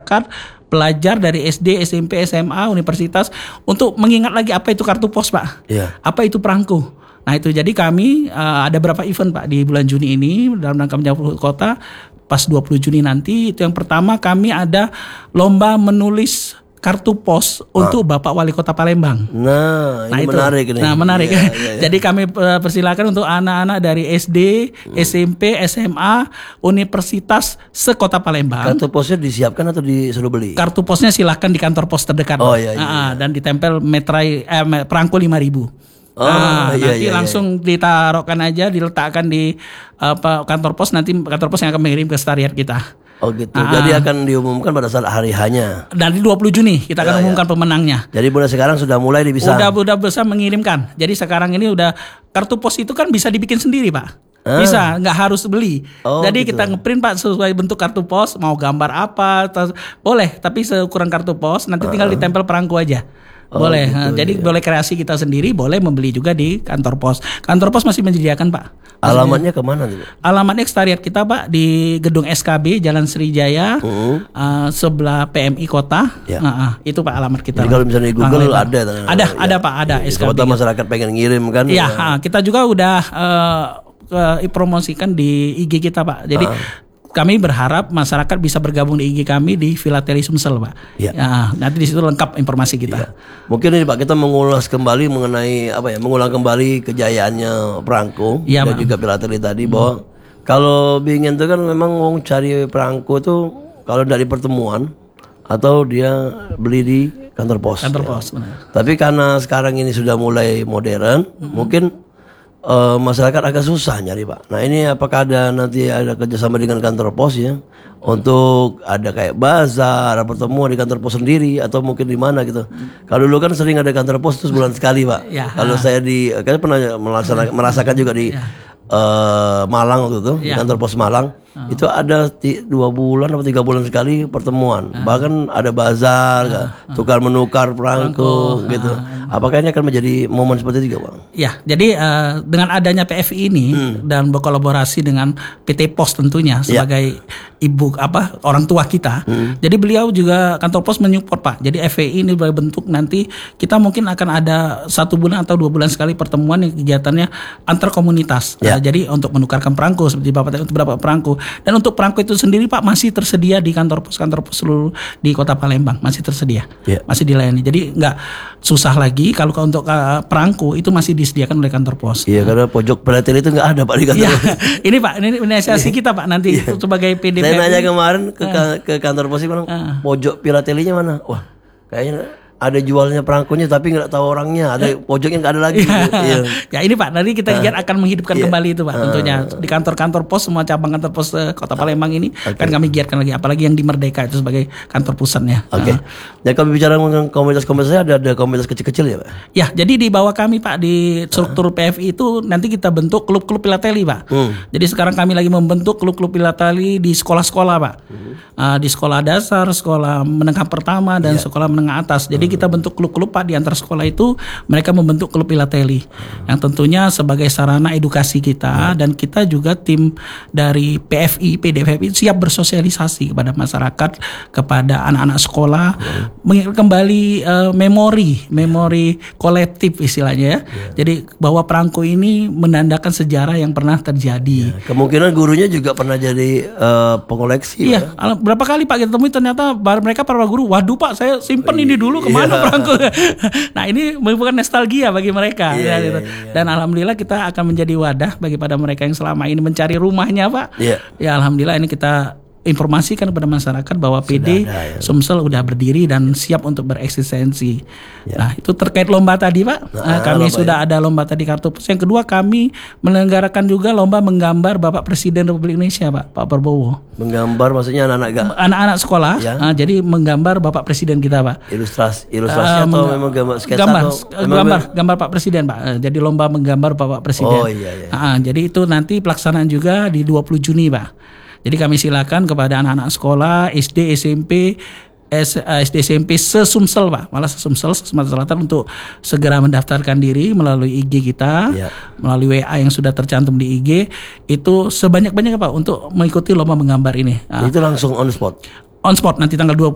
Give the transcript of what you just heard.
masyarakat, pelajar dari SD, SMP, SMA, universitas untuk mengingat lagi apa itu kartu pos, Pak. Apa itu perangko. Nah itu jadi kami ada beberapa event, Pak, di bulan Juni ini dalam rangka menjaga kota. Pas 20 Juni nanti itu yang pertama kami ada lomba menulis kartu pos untuk Bapak Wali Kota Palembang. Nah ini itu menarik ini. Nah menarik. Jadi kami persilakan untuk anak-anak dari SD, SMP, SMA, Universitas sekota Palembang. Kartu posnya disiapkan atau disuruh beli? Kartu posnya silahkan di kantor pos terdekat. Dan ditempel metrai perangko 5.000. Nanti langsung ditaruhkan aja, diletakkan di kantor pos, nanti kantor pos yang akan mengirim ke sekretariat kita. Oh gitu. Jadi akan diumumkan pada saat hari hanya. Dari 20 Juni kita akan umumkan pemenangnya. Jadi mulai sekarang sudah mulai bisa. Udah bisa mengirimkan. Jadi sekarang ini udah kartu pos itu kan bisa dibikin sendiri, Pak. Bisa, nggak harus beli. Jadi gitu. Kita ngeprint, Pak, sesuai bentuk kartu pos, mau gambar apa, boleh. Tapi seukuran kartu pos, nanti tinggal ditempel perangko aja. Boleh. Gitu, jadi boleh kreasi kita sendiri, boleh membeli juga di kantor pos. Kantor pos masih menyediakan, Pak. Alamatnya kemana nih? Alamatnya sekretariat kita, Pak, di gedung SKB Jalan Sriwijaya, sebelah PMI Kota. Itu, Pak, alamat kita. Jadi kalau misalnya di Google ada, Pak, ada SKB. Kalau masyarakat pengen ngirim kan? Iya, kita juga udah promosikan di IG kita, Pak. Jadi kami berharap masyarakat bisa bergabung di IG kami di Filateli Sumsel, Pak. Nanti di situ lengkap informasi kita. Mungkin ini, Pak, kita mengulas kembali mengenai mengulang kembali kejayaannya perangko dan juga Filateli tadi bahwa kalau ingin itu kan memang mau cari perangko itu kalau dari pertemuan atau dia beli di kantor pos. Kantor pos, benar. Tapi karena sekarang ini sudah mulai modern, mungkin masyarakat agak susah nyari, Pak. Nah ini apakah nanti ada kerjasama dengan kantor pos ya untuk ada kayak bazar, pertemuan di kantor pos sendiri atau mungkin di mana gitu. Kalau dulu kan sering ada kantor pos itu sebulan sekali, Pak. Kalau saya kayaknya pernah merasakan juga di Malang waktu itu, di kantor pos Malang. Itu ada 2 bulan atau 3 bulan sekali pertemuan. Bahkan ada bazar, tukar menukar perangko gitu. Apakah ini akan menjadi momen seperti itu, Bang? Ya, jadi dengan adanya PFI ini dan berkolaborasi dengan PT Pos tentunya sebagai orang tua kita. Jadi beliau juga kantor pos menyupport, Pak. Jadi FPI ini berbentuk nanti kita mungkin akan ada 1 bulan atau 2 bulan sekali pertemuan yang kegiatannya antar komunitas. Jadi untuk menukarkan perangko seperti Bapak tadi, untuk berapa perangko. Dan untuk perangko itu sendiri, Pak, masih tersedia di kantor pos seluruh di Kota Palembang, masih tersedia. Masih dilayani. Jadi nggak susah lagi kalau untuk perangko itu masih disediakan oleh kantor pos. Iya, karena pojok Filateli itu nggak ada, Pak, di kantor. Ini, Pak, ini inisiasi kita, Pak, nanti sebagai PD. Saya nanya kemarin ke kantor pos bilang, pojok Filatelinya mana? Wah, kayaknya ada jualnya perangkonya tapi nggak tahu orangnya, ada pojoknya nggak ada lagi. Ya ini, Pak, nanti kita akan menghidupkan kembali itu, Pak, tentunya di kantor-kantor pos, semua cabang kantor pos Kota Palembang ini kan kami giatkan lagi, apalagi yang di Merdeka itu sebagai kantor pusatnya. Ya, kalau bicara mengenai komunitas-komunitasnya ada komunitas kecil-kecil ya, Pak? Ya, jadi di bawah kami, Pak, di struktur PFI itu nanti kita bentuk klub-klub Filateli, Pak. Jadi sekarang kami lagi membentuk klub-klub Filateli di sekolah-sekolah, Pak. Di sekolah dasar, sekolah menengah pertama dan sekolah menengah atas. Jadi kita bentuk klub-klub, Pak, di antar sekolah itu mereka membentuk klub Filateli yang tentunya sebagai sarana edukasi kita, dan kita juga tim dari PFI, PDFI siap bersosialisasi kepada masyarakat, kepada anak-anak sekolah, mengingat kembali memori kolektif istilahnya ya. Jadi bahwa perangko ini menandakan sejarah yang pernah terjadi. Kemungkinan gurunya juga pernah jadi pengoleksi. Iya, berapa kali, Pak, kita temui ternyata mereka para guru, waduh, Pak, saya simpen ini dulu kemana perangko. Nah ini merupakan nostalgia bagi mereka. Dan alhamdulillah kita akan menjadi wadah bagi pada mereka yang selama ini mencari rumahnya, Pak. Ya alhamdulillah ini kita informasikan kepada masyarakat bahwa PD Sumsel udah berdiri dan siap untuk bereksistensi. Nah itu terkait lomba tadi, Pak. Kami sudah ada lomba tadi kartu pos. Yang kedua, kami menyelenggarakan juga lomba menggambar Bapak Presiden Republik Indonesia, Pak Prabowo. Menggambar maksudnya anak-anak sekolah. Jadi menggambar Bapak Presiden kita, Pak. Ilustrasi atau memang gambar sketsa? Gambar Pak Presiden, Pak. Jadi lomba menggambar Bapak Presiden. Jadi itu nanti pelaksanaan juga di 20 Juni, Pak. Jadi kami silakan kepada anak-anak sekolah SD, SMP, SMP se-Sumsel, Pak, malah se-Sumsel, Sumatera Selatan, untuk segera mendaftarkan diri melalui IG kita, melalui WA yang sudah tercantum di IG, itu sebanyak-banyaknya, Pak, untuk mengikuti lomba menggambar ini. Itu langsung on spot? On spot, nanti tanggal